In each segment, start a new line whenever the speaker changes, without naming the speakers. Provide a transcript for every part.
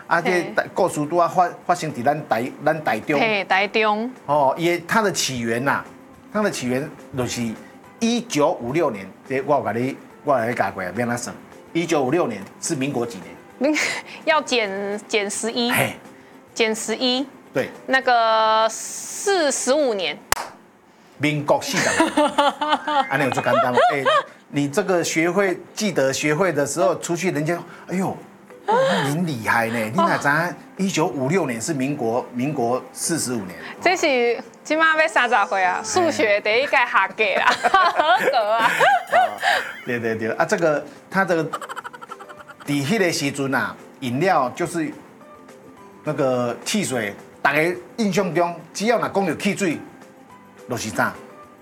啊，这故事都发生在咱台中。
嘿，台中。
哦，它的起源呐，它的起源就是1956年，这我来教过，免那算。1956年是民国几年？
要减11，减11。
对，
那个是15年。
民国40年，安尼有做简单吗？你这个记得学会的时候出去，人家哎呦，您厉害呢！你哪知1956年是民国45年？
这是今麦要30岁啊，数学第一届合格啦，合格啊！
对啊，它这个底迄个时阵啊，饮料就是那个汽水，大家印象中只要若讲到汽水，就是啥？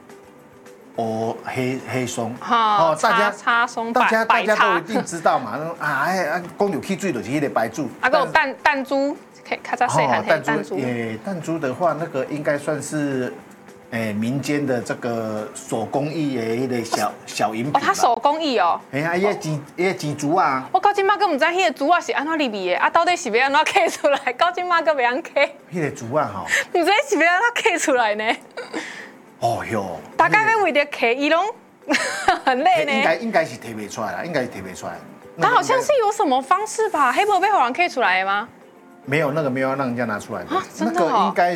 黑松，
叉松，
大家都一定知道嘛。讲到汽水就是迄个白珠。
啊，还有弹珠，较早细汉的弹珠。
弹珠的话，那个应该算是民间的这个手工艺的迄个小饮品。
哦，它手工艺哦。
迄个钱珠啊。
我到今麦佫唔知迄个珠啊是安怎入味的，啊，到底是要安怎刻出来？到今麦佫袂晓刻。
迄个珠啊吼，
唔知是要安怎刻出来呢？
哦哟，
大概要为着刻，伊拢很累呢。
应该是提不出来啦，应该是提不出来。
它好像是有什么方式吧？黑宝被好人刻出来的吗？
没有，那个没有让人家拿出来的。
真的哦？
那个应该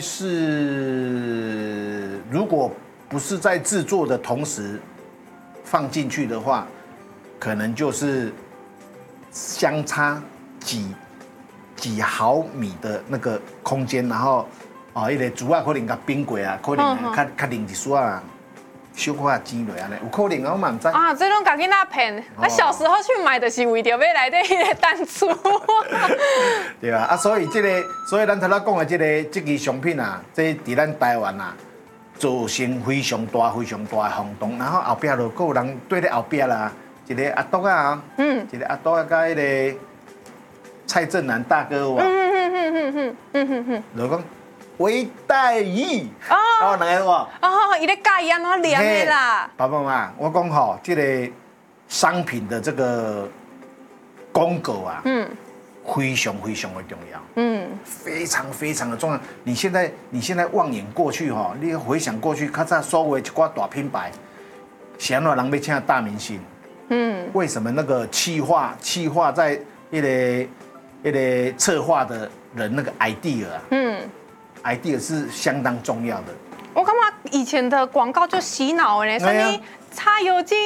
是，如果不是在制作的同时放进去的话，可能就是相差几毫米的那个空间，然后迄个珠啊可能甲冰过啊，可能较凝一撮啊。小可钱落安尼，有可能啊，我嘛唔知。
啊，这种甲囡仔骗，啊，小时候去买的是为着要内底迄个弹珠。
对啊，所以咱头仔讲的这支商品啊，这伫咱台湾啊，造成非常大的轰动。然後後壁就有人對咧後壁啦，一個阿篤啊，一個阿篤啊，甲迄個蔡正南大哥有啊，就講維代義，哦，兩個哇，
哦，伊咧教伊安怎念的啦。
爸爸媽，我講吼，這個商品的這個公告啊，非常的重要，非常的重要。你現在望眼過去哈，你回想過去，較早所謂一寡大品牌，是安怎人要請大明星？為什麼那個企劃在那個策劃的人那個 idea 啊，idea 是相當重要的。
我感覺以前的廣告就洗腦呢，什麼擦油精，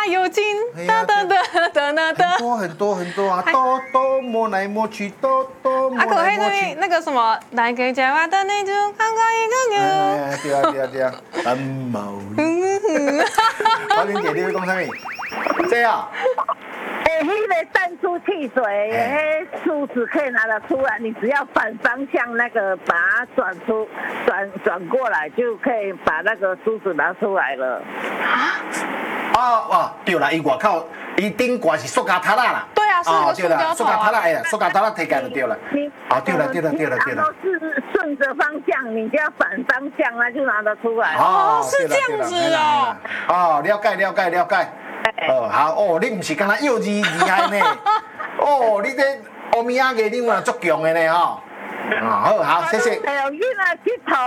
很多啊，多摸來摸去，多摸來摸去。
那個什麼來個家娃的那種剛剛一個牛。
對啊，感冒。寶玲姐，你會講啥物？這啊。
那个弹珠汽水，那珠子可以拿得出来，你只要反方向那个把它转过来，就可以把那个珠子拿出来了。
对啦，伊外口伊顶挂是塑胶塔啦。
对啊，是个塑胶
塑胶塔啦，塑胶塔啦摕起来就对了。对了。
都是顺着方向，你就要反方向，那就拿得出来。
是这样子哦。
了解。好你不是刚才幼稚厉害呢？你这欧米亚给你有足强的呢好，谢謝。
有运啊，去头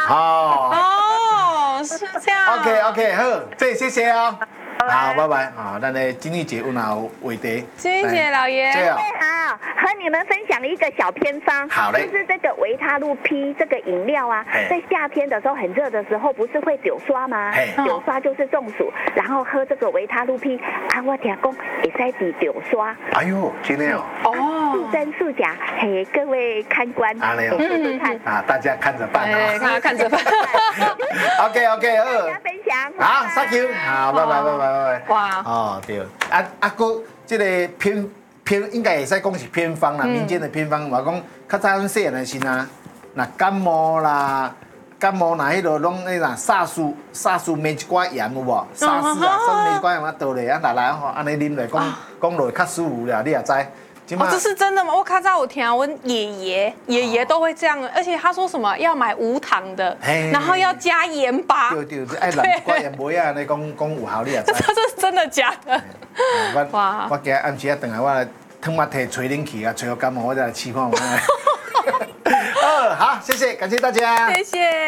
啊。
是这样。
OK， 好，謝謝啊。好，拜拜。咱的金玉姐有哪有话题？
金玉姐老爷。
好，和你们分享一个小偏方。
好嘞。
就是这个维他露 P 这个饮料啊，在夏天的时候很热的时候，不是会酒刷吗？酒刷就是中暑，然后喝这个维他露 P 啊，我听讲会使治酒刷。
哎呦，真的哦。
速真速假，各位看官，试看
大家看着办。
看着办。
OK， 好。
大家分享。
好 ，Thank you。好，拜拜。
哇。
对。个这个偏应该会使讲是偏方啦，民间的偏方。我讲较早咱细汉的时啊，那感冒那迄落拢那啥沙士买一寡盐有无？沙士啊，买一寡盐倒咧，来吼，安尼啉落，讲落较舒服了，你也知。
这是真的吗？我较早有听我爷爷都会这样，而且他说什么要买无糖的，然後要加鹽巴。
对，爱淋一寡鹽梅啊，你讲有效你也知。
这是真的假的？
我今暗时啊，等下我汤马腿捶恁去啊，捶我感冒我再来试看。好，谢谢，感谢大家，
谢谢。